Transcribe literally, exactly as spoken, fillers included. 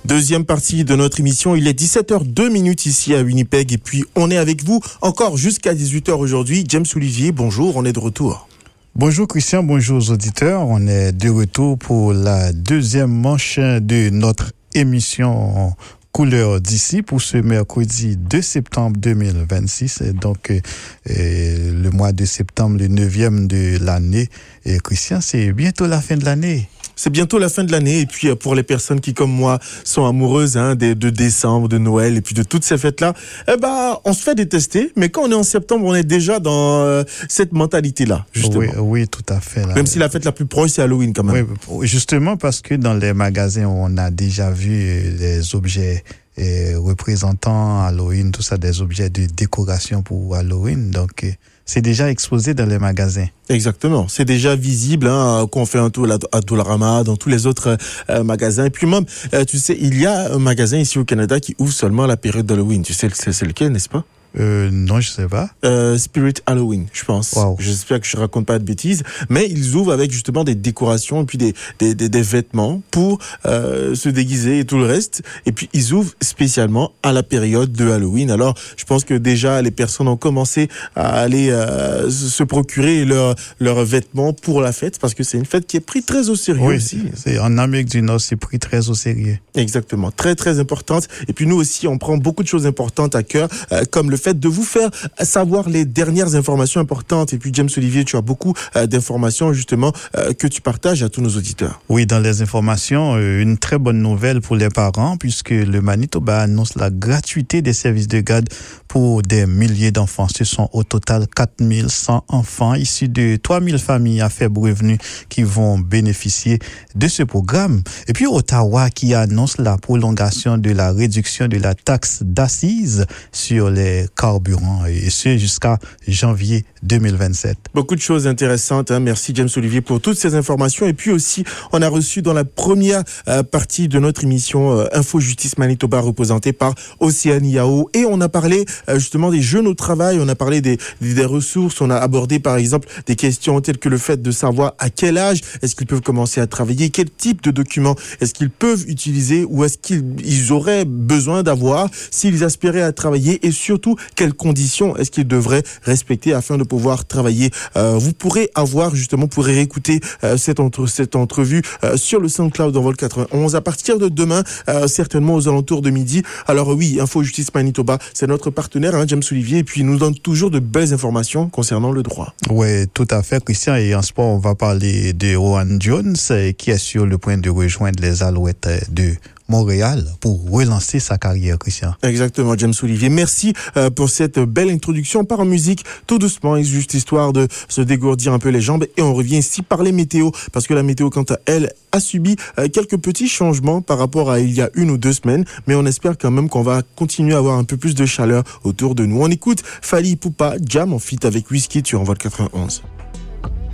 Deuxième partie de notre émission, il est dix-sept heures deux minutes ici à Winnipeg et puis on est avec vous encore jusqu'à dix-huit heures aujourd'hui. James Olivier, bonjour, on est de retour. Bonjour Christian, bonjour aux auditeurs. On est de retour pour la deuxième manche de notre émission Couleur d'ici pour ce mercredi deux septembre deux mille vingt-six. Donc, euh, le mois de septembre, le neuvième de l'année. Et Christian, c'est bientôt la fin de l'année. C'est bientôt la fin de l'année et puis pour les personnes qui comme moi sont amoureuses hein, de, de décembre, de Noël et puis de toutes ces fêtes-là, eh ben on se fait détester. Mais quand on est en septembre, on est déjà dans euh, cette mentalité-là, justement. Oui, oui, tout à fait. Là. Même si la fête la plus proche c'est Halloween quand même. Oui, justement parce que dans les magasins on a déjà vu les objets et représentant Halloween, tout ça, des objets de décoration pour Halloween. Donc, c'est déjà exposé dans les magasins. Exactement. C'est déjà visible, hein, qu'on fait un tour à Dollarama, dans tous les autres euh, magasins. Et puis même, euh, tu sais, il y a un magasin ici au Canada qui ouvre seulement à la période d'Halloween. Tu sais, c'est, c'est lequel, n'est-ce pas? Euh, non, je sais pas. Euh, Spirit Halloween, je pense. Wow. J'espère que je raconte pas de bêtises. Mais ils ouvrent avec justement des décorations et puis des, des, des, des vêtements pour euh, se déguiser et tout le reste. Et puis ils ouvrent spécialement à la période de Halloween. Alors, je pense que déjà les personnes ont commencé à aller euh, se procurer leurs leurs vêtements pour la fête parce que c'est une fête qui est prise très au sérieux oui, aussi. C'est, en Amérique du Nord, c'est pris très au sérieux. Exactement, très très importante. Et puis nous aussi, on prend beaucoup de choses importantes à cœur, euh, comme le fait de vous faire savoir les dernières informations importantes. Et puis James Olivier, tu as beaucoup euh, d'informations justement euh, que tu partages à tous nos auditeurs. Oui, dans les informations, euh, une très bonne nouvelle pour les parents puisque le Manitoba annonce la gratuité des services de garde pour des milliers d'enfants. Ce sont au total quatre mille cent enfants issus de trois mille familles à faible revenu qui vont bénéficier de ce programme. Et puis Ottawa qui annonce la prolongation de la réduction de la taxe d'assises sur les carburants et ce jusqu'à janvier deux mille vingt-sept. Beaucoup de choses intéressantes. Hein. Merci James Olivier pour toutes ces informations. Et puis aussi, on a reçu dans la première euh, partie de notre émission euh, Info Justice Manitoba représentée par Océane Yao. Et on a parlé euh, justement des jeunes au travail. On a parlé des, des, des ressources. On a abordé par exemple des questions telles que le fait de savoir à quel âge est-ce qu'ils peuvent commencer à travailler, quel type de documents est-ce qu'ils peuvent utiliser ou est-ce qu'ils ils auraient besoin d'avoir s'ils aspiraient à travailler et surtout quelles conditions est-ce qu'ils devraient respecter afin de pouvoir travailler. Euh, vous pourrez avoir justement, vous pourrez réécouter euh, cette, entre, cette entrevue euh, sur le SoundCloud d'Envol quatre-vingt-onze à partir de demain, euh, certainement aux alentours de midi. Alors oui, Info Justice Manitoba, c'est notre partenaire, hein, James Olivier, et puis il nous donne toujours de belles informations concernant le droit. Oui, tout à fait, Christian. Et en sport, on va parler de Rowan Jones, qui est sur le point de rejoindre les Alouettes de Montréal pour relancer sa carrière, Christian. Exactement, James Olivier. Merci euh, pour cette belle introduction. On part en musique tout doucement, juste histoire de se dégourdir un peu les jambes. Et on revient ici par les météos, parce que la météo, quant à elle, a subi euh, quelques petits changements par rapport à il y a une ou deux semaines. Mais on espère quand même qu'on va continuer à avoir un peu plus de chaleur autour de nous. On écoute Fally Ipupa, Jam en feat avec Wizkid sur Envol quatre-vingt-onze.